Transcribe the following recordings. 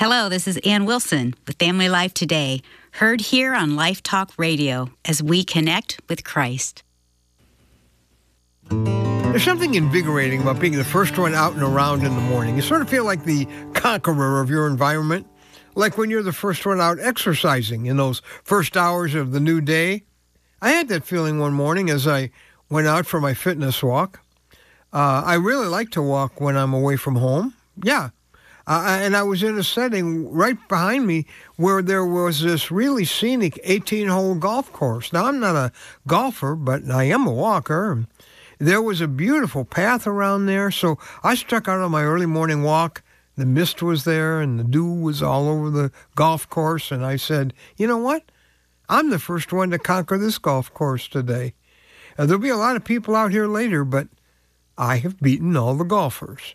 Hello, this is Ann Wilson with Family Life Today, heard here on Life Talk Radio as we connect with Christ. There's something invigorating about being the first one out and around in the morning. You sort of feel like the conqueror of your environment, like when you're the first one out exercising in those first hours of the new day. I had that feeling one morning as I went out for my fitness walk. I really like to walk when I'm away from home. Yeah. And I was in a setting right behind me where there was this really scenic 18-hole golf course. Now, I'm not a golfer, but I am a walker. There was a beautiful path around there, so I struck out on my early morning walk. The mist was there, and the dew was all over the golf course, and I said, you know what? I'm the first one to conquer this golf course today. There'll be a lot of people out here later, but I have beaten all the golfers.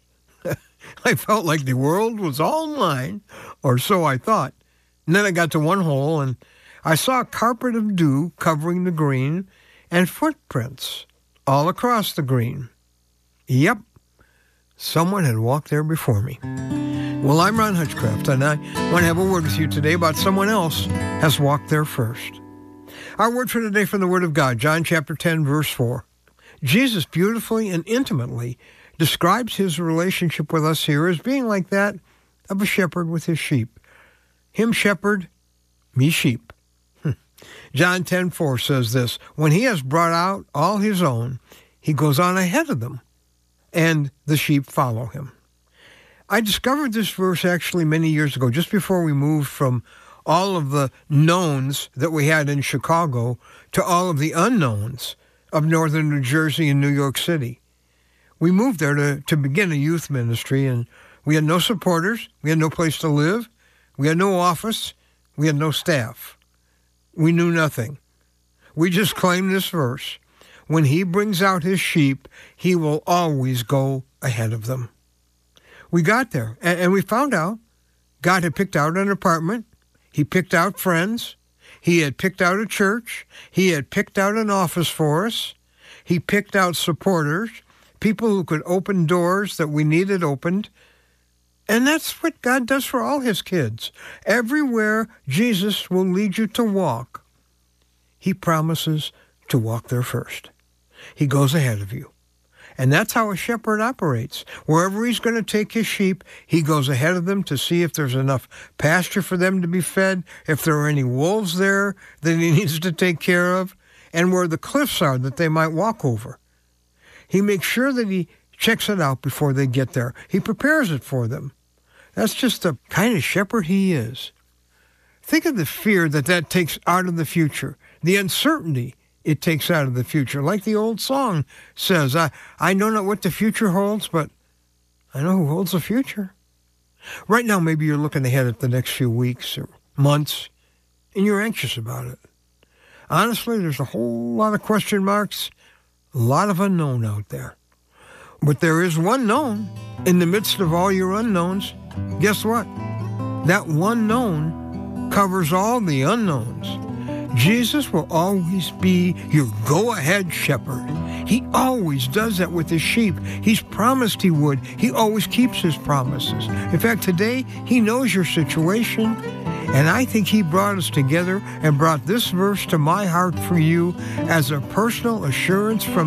I felt like the world was all mine, or so I thought. And then I got to one hole, and I saw a carpet of dew covering the green and footprints all across the green. Yep, someone had walked there before me. Well, I'm Ron Hutchcraft, and I want to have a word with you today about someone else has walked there first. Our word for today from the Word of God, John chapter 10, verse 4. Jesus beautifully and intimately describes his relationship with us here as being like that of a shepherd with his sheep. Him shepherd, me sheep. John 10:4 says this, when he has brought out all his own, he goes on ahead of them, and the sheep follow him. I discovered this verse actually many years ago, just before we moved from all of the knowns that we had in Chicago to all of the unknowns of northern New Jersey and New York City. We moved there to begin a youth ministry, and we had no supporters, we had no place to live, we had no office, we had no staff. We knew nothing. We just claimed this verse. When he brings out his sheep, he will always go ahead of them. We got there, and we found out God had picked out an apartment. He picked out friends. He had picked out a church. He had picked out an office for us. He picked out supporters, people who could open doors that we needed opened. And that's what God does for all his kids. Everywhere Jesus will lead you to walk, he promises to walk there first. He goes ahead of you. And that's how a shepherd operates. Wherever he's going to take his sheep, he goes ahead of them to see if there's enough pasture for them to be fed, if there are any wolves there that he needs to take care of, and where the cliffs are that they might walk over. He makes sure that he checks it out before they get there. He prepares it for them. That's just the kind of shepherd he is. Think of the fear that takes out of the future, the uncertainty it takes out of the future. Like the old song says, I know not what the future holds, but I know who holds the future. Right now, maybe you're looking ahead at the next few weeks or months, and you're anxious about it. Honestly, there's a whole lot of question marks, a lot of unknown out there. But there is one known in the midst of all your unknowns. Guess what? That one known covers all the unknowns. Jesus will always be your go-ahead shepherd. He always does that with his sheep. He's promised he would. He always keeps his promises. In fact, today, he knows your situation, and I think he brought us together and brought this verse to my heart for you as a personal assurance from